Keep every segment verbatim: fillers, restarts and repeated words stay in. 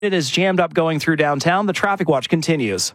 It is jammed up going through downtown. The traffic watch continues.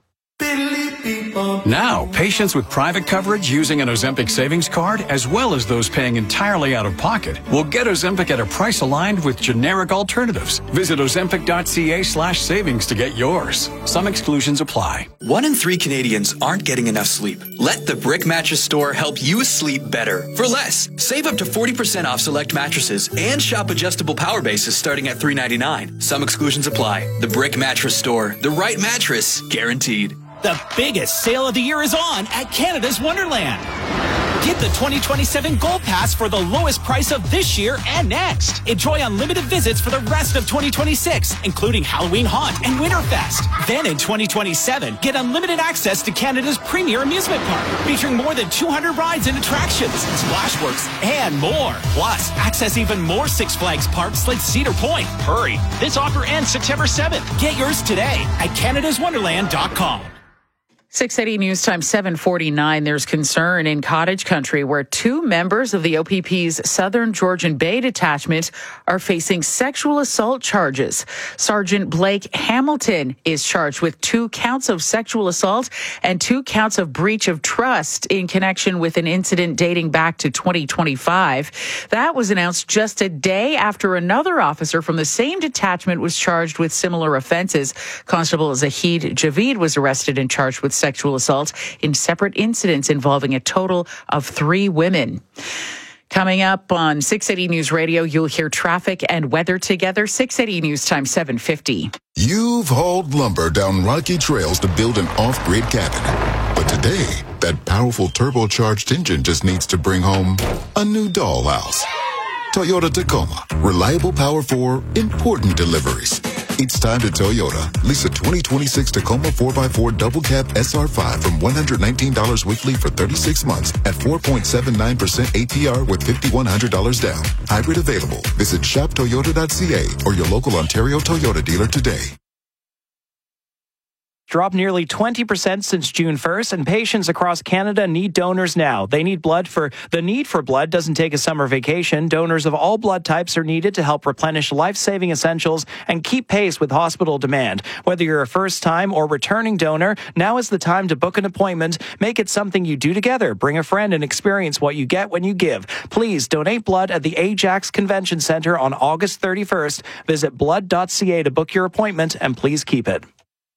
Now, patients with private coverage using an Ozempic savings card, as well as those paying entirely out of pocket, will get Ozempic at a price aligned with generic alternatives. Visit ozempic.ca slash savings to get yours. Some exclusions apply. One in three Canadians aren't getting enough sleep. Let the Brick Mattress Store help you sleep better for less. Save up to forty percent off select mattresses and shop adjustable power bases starting at three ninety-nine. Some exclusions apply. The Brick Mattress Store. The right mattress guaranteed. The biggest sale of the year is on at Canada's Wonderland. Get the twenty twenty-seven Gold Pass for the lowest price of this year and next. Enjoy unlimited visits for the rest of twenty twenty-six, including Halloween Haunt and Winterfest. Then in twenty twenty-seven, get unlimited access to Canada's premier amusement park, featuring more than two hundred rides and attractions, Splashworks, and more. Plus, access even more Six Flags parks like Cedar Point. Hurry, this offer ends September seventh. Get yours today at canadas wonderland dot com. six eighty News Time seven forty-nine. There's concern in Cottage Country where two members of the O P P's Southern Georgian Bay Detachment are facing sexual assault charges. Sergeant Blake Hamilton is charged with two counts of sexual assault and two counts of breach of trust in connection with an incident dating back to twenty twenty-five. That was announced just a day after another officer from the same detachment was charged with similar offenses. Constable Zahid Javid was arrested and charged with sexual assault in separate incidents involving a total of three women. Coming up on six eighty News Radio, you'll hear traffic and weather together. six eighty News Time seven fifty. You've hauled lumber down rocky trails to build an off-grid cabin. But today, that powerful turbocharged engine just needs to bring home a new dollhouse. Toyota Tacoma. Reliable power for important deliveries. It's time to Toyota. Lease a twenty twenty-six Tacoma four by four double cab S R five from one hundred nineteen dollars weekly for thirty-six months at four point seven nine percent A P R with five thousand one hundred dollars down. Hybrid available. Visit shop toyota dot c a or your local Ontario Toyota dealer today. Dropped nearly twenty percent since June first, and patients across Canada need donors now. They need blood for the need for blood doesn't take a summer vacation. Donors of all blood types are needed to help replenish life-saving essentials and keep pace with hospital demand. Whether you're a first-time or returning donor, now is the time to book an appointment. Make it something you do together. Bring a friend and experience what you get when you give. Please donate blood at the Ajax Convention Centre on August thirty-first. Visit blood dot c a to book your appointment, and please keep it.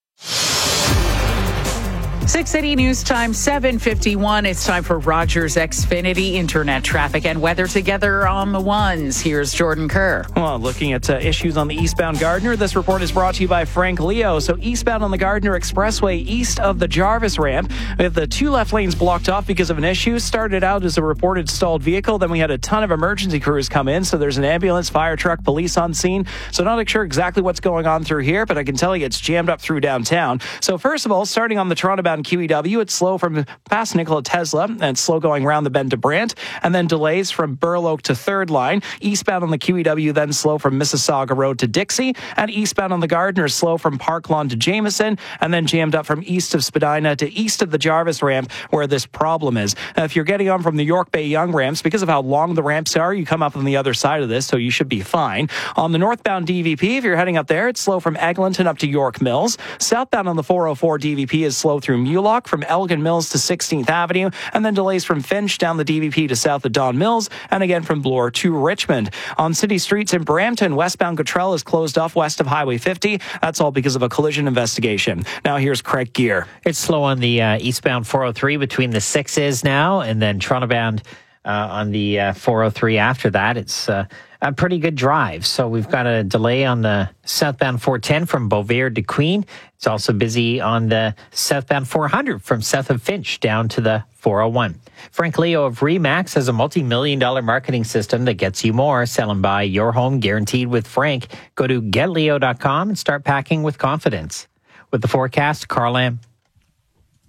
six eighty News Time seven fifty-one. It's time for Rogers Xfinity internet traffic and weather together on the ones. Here's Jordan Kerr. Well, looking at uh, issues on the eastbound Gardiner, this report is brought to you by Frank Leo. So eastbound on the Gardiner Expressway, east of the Jarvis ramp, we have the two left lanes blocked off because of an issue. Started out as a reported stalled vehicle. Then we had a ton of emergency crews come in. So there's an ambulance, fire truck, police on scene. So not sure exactly what's going on through here, but I can tell you it's jammed up through downtown. So first of all, starting on the Toronto-bound Q E W, it's slow from past Nikola Tesla, and it's slow going around the bend to Brant, and then delays from Burloak to Third Line. Eastbound on the Q E W, then slow from Mississauga Road to Dixie, and eastbound on the Gardiner, slow from Park Lawn to Jameson, and then jammed up from east of Spadina to east of the Jarvis ramp, where this problem is. Now, if you're getting on from the York Bay Yonge ramps, because of how long the ramps are, you come up on the other side of this, so you should be fine. On the northbound D V P, if you're heading up there, it's slow from Eglinton up to York Mills. Southbound on the four oh four D V P is slow through Mulock from Elgin Mills to sixteenth Avenue, and then delays from Finch down the D V P to south of Don Mills, and again from Bloor to Richmond. On city streets in Brampton, westbound Cottrell is closed off west of Highway fifty. That's all because of a collision investigation. Now here's Craig Gear. It's slow on the uh, eastbound four oh three between the sixes now, and then Toronto-bound uh, on the uh, four oh three after that. It's uh, a pretty good drive. So we've got a delay on the southbound four ten from Beauvair to Queen. It's also busy on the southbound four hundred from south of Finch down to the four oh one. Frank Leo of Remax has a multi-million dollar marketing system that gets you more. Sell and buy your home guaranteed with Frank. Go to get leo dot com and start packing with confidence. With the forecast, Carl Lamb.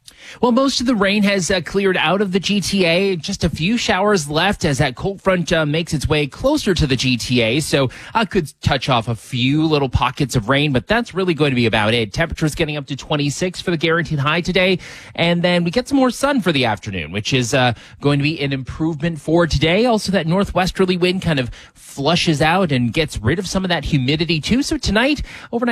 Well, most of the rain has uh, cleared out of the G T A. Just a few showers left as that cold front uh, makes its way closer to the G T A. So I could touch off a few little pockets of rain, but that's really going to be about it. Temperatures getting up to twenty-six for the guaranteed high today. And then we get some more sun for the afternoon, which is uh, going to be an improvement for today. Also, that northwesterly wind kind of flushes out and gets rid of some of that humidity too. So tonight, overnight